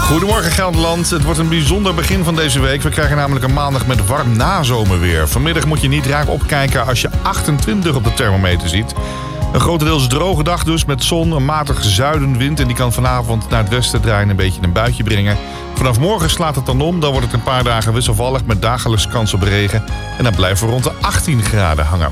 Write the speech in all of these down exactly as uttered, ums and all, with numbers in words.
Goedemorgen Gelderland. Het wordt een bijzonder begin van deze week. We krijgen namelijk een maandag met warm nazomerweer. Vanmiddag moet je niet raar opkijken als je achtentwintig op de thermometer ziet. Een grotendeels droge dag dus met zon, een matige zuidenwind. En die kan vanavond naar het westen draaien een beetje een buitje brengen. Vanaf morgen slaat het dan om. Dan wordt het een paar dagen wisselvallig met dagelijks kans op regen. En dan blijven we rond de achttien graden hangen.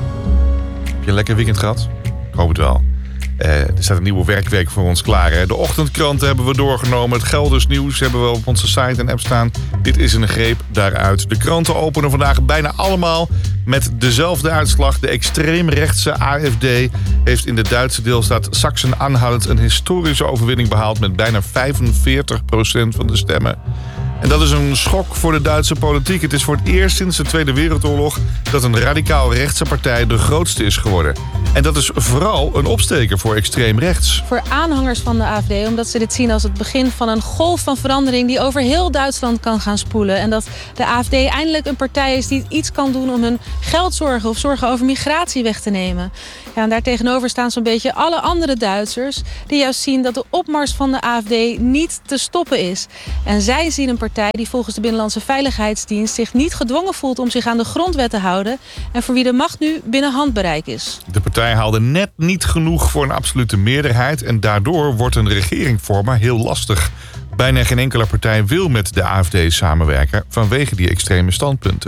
Heb je een lekker weekend gehad? Ik hoop het wel. Uh, er staat een nieuwe werkweek voor ons klaar. Hè? De ochtendkranten hebben we doorgenomen. Het Gelders nieuws hebben we op onze site en app staan. Dit is een greep daaruit. De kranten openen vandaag bijna allemaal met dezelfde uitslag. De extreemrechtse A F D heeft in de Duitse deelstaat Sachsen-Anhalt een historische overwinning behaald met bijna vijfenveertig procent van de stemmen. En dat is een schok voor de Duitse politiek. Het is voor het eerst sinds de Tweede Wereldoorlog dat een radicaal rechtse partij de grootste is geworden. En dat is vooral een opsteker voor extreem rechts. Voor aanhangers van de A F D, omdat ze dit zien als het begin van een golf van verandering die over heel Duitsland kan gaan spoelen. En dat de A F D eindelijk een partij is die iets kan doen om hun geldzorgen of zorgen over migratie weg te nemen. Ja, en daartegenover staan zo'n beetje alle andere Duitsers die juist zien dat de opmars van de A F D niet te stoppen is. En zij zien een partij die volgens de Binnenlandse Veiligheidsdienst zich niet gedwongen voelt om zich aan de grondwet te houden en voor wie de macht nu binnen handbereik is. De partij haalde net niet genoeg voor een absolute meerderheid en daardoor wordt een regering vormen heel lastig. Bijna geen enkele partij wil met de A F D samenwerken vanwege die extreme standpunten.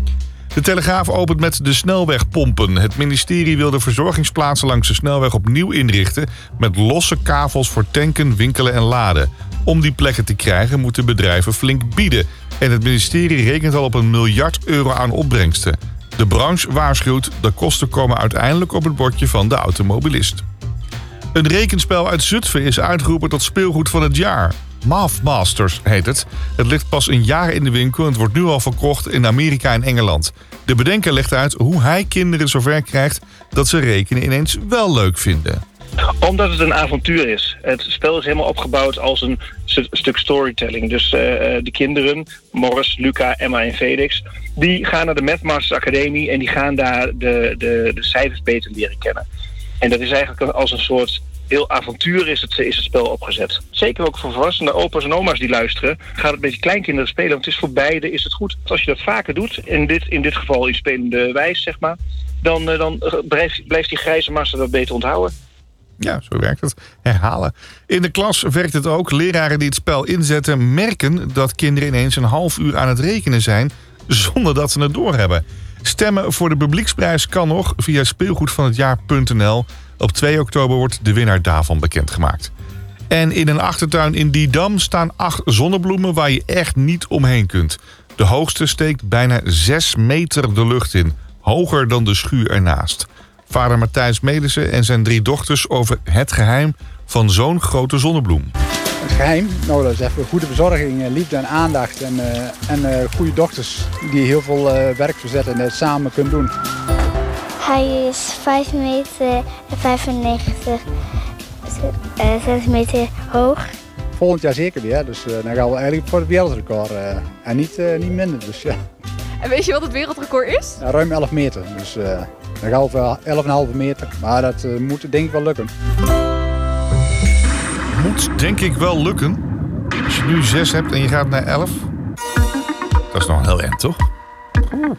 De Telegraaf opent met de snelwegpompen. Het ministerie wil de verzorgingsplaatsen langs de snelweg opnieuw inrichten met losse kavels voor tanken, winkelen en laden. Om die plekken te krijgen moeten bedrijven flink bieden. En het ministerie rekent al op een miljard euro aan opbrengsten. De branche waarschuwt, de kosten komen uiteindelijk op het bordje van de automobilist. Een rekenspel uit Zutphen is uitgeroepen tot speelgoed van het jaar. Math Masters heet het. Het ligt pas een jaar in de winkel en het wordt nu al verkocht in Amerika en Engeland. De bedenker legt uit hoe hij kinderen zover krijgt dat ze rekenen ineens wel leuk vinden. Omdat het een avontuur is. Het spel is helemaal opgebouwd als een st- stuk storytelling. Dus uh, de kinderen, Morris, Luca, Emma en Felix, die gaan naar de Mathmasters Academie en die gaan daar de, de, de cijfers beter leren kennen. En dat is eigenlijk als een soort heel avontuur is het, is het spel opgezet. Zeker ook voor volwassenen, opa's en oma's die luisteren, gaat het met die kleinkinderen spelen. Want het is voor beide is het goed. Als je dat vaker doet, in dit, in dit geval in spelende wijze, zeg maar, dan, dan blijft, blijft die grijze massa dat beter onthouden. Ja, zo werkt het. Herhalen. In de klas werkt het ook. Leraren die het spel inzetten merken dat kinderen ineens een half uur aan het rekenen zijn zonder dat ze het doorhebben. Stemmen voor de publieksprijs kan nog via speelgoedvanhetjaar punt n l. Op twee oktober wordt de winnaar daarvan bekendgemaakt. En in een achtertuin in Didam staan acht zonnebloemen waar je echt niet omheen kunt. De hoogste steekt bijna zes meter de lucht in. Hoger dan de schuur ernaast. Vader Matthijs Melissen en zijn drie dochters over het geheim van zo'n grote zonnebloem. Het geheim, nou dat is even goede verzorging, liefde en aandacht en, uh, en uh, goede dochters die heel veel uh, werk verzetten en het samen kunnen doen. Hij is vijf meter en vijfennegentig centimeter hoog. Volgend jaar zeker weer, dus uh, dan gaan we eigenlijk voor het wereldrecord uh, en niet, uh, niet minder. Dus, ja. En weet je wat het wereldrecord is? Ja, ruim elf meter, dus uh, dan gaan we voor elf komma vijf meter, maar dat uh, moet denk ik wel lukken. Moet denk ik wel lukken. Als je nu zes hebt en je gaat naar elf, dat is nog heel eind, toch?